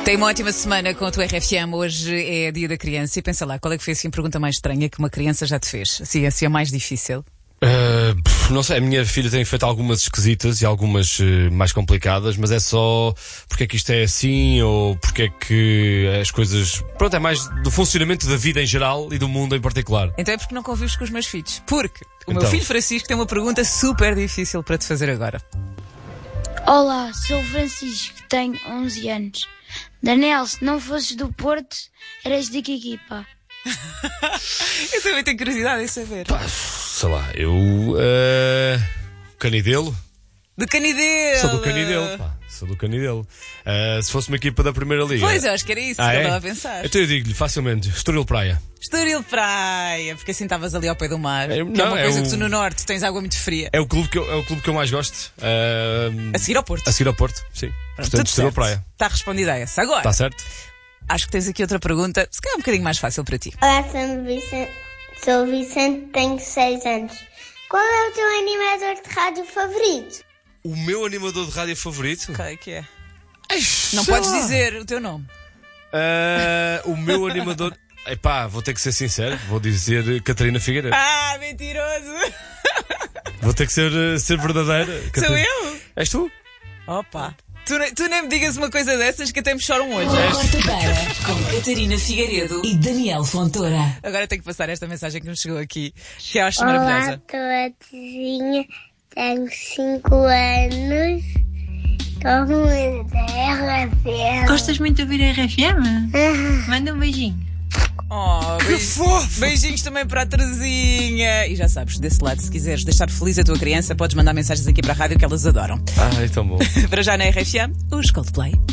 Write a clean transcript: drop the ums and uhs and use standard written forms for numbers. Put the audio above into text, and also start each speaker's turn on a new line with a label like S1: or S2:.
S1: Tem uma ótima semana com a tua RFM. Hoje é dia da criança e pensa lá, qual é que foi assim, a pergunta mais estranha que uma criança já te fez? Assim a mais difícil?
S2: Não sei, a minha filha tem feito algumas esquisitas e algumas mais complicadas, mas é só porque é que isto é assim ou porque é que as coisas... Pronto, é mais do funcionamento da vida em geral e do mundo em particular.
S1: Então é porque não convives com os meus filhos. Porque o meu
S2: Então.
S1: filho Francisco tem uma pergunta super difícil para te fazer agora.
S3: Olá, sou o Francisco, tenho 11 anos. Daniel, se não fosses do Porto, eras de que equipa?
S1: Eu também tenho curiosidade em saber.
S2: Sei lá, Canidelo?
S1: Do Canidelo!
S2: Sou do Canidelo, pá. Sou do Canidelo. Se fosse uma equipa da Primeira Liga...
S1: Pois, eu acho que era isso que eu estava a pensar.
S2: Então eu digo-lhe facilmente, Estoril Praia.
S1: Estoril Praia, porque assim estavas ali ao pé do mar. Que é
S2: não,
S1: uma coisa que tu no norte tens água muito fria.
S2: É o clube que eu mais gosto.
S1: A seguir ao Porto.
S2: A seguir ao Porto, sim. Portanto, Estoril Praia.
S1: Está respondida a essa. Agora,
S2: Está certo?
S1: acho que tens aqui outra pergunta, se calhar um bocadinho mais fácil para ti.
S4: Olá, sou o Vicente, tenho 6 anos. Qual é o teu animador de rádio favorito?
S2: O meu animador de rádio favorito?
S1: Qual é que é? Não podes dizer o teu nome.
S2: O meu animador... Epá, vou ter que ser sincero. Vou dizer Catarina Figueiredo.
S1: Ah, mentiroso!
S2: Vou ter que ser verdadeira.
S1: Sou eu?
S2: És tu?
S1: Opa! Tu nem me digas uma coisa dessas que até me choram hoje.
S5: Quarta-feira, com Catarina Figueiredo e Daniel Fontoura.
S1: Agora tenho que passar esta mensagem que nos chegou aqui, que eu acho
S4: Olá,
S1: maravilhosa.
S4: sou a Tezinha, tenho 5 anos. Estou muito da RFM.
S6: Gostas muito de ouvir a RFM? Manda um beijinho.
S1: Oh, beijinhos também para a Terezinha. E já sabes, desse lado, se quiseres deixar feliz a tua criança, podes mandar mensagens aqui para a rádio que elas adoram.
S2: É tão bom.
S1: Para já na RFM, os Coldplay.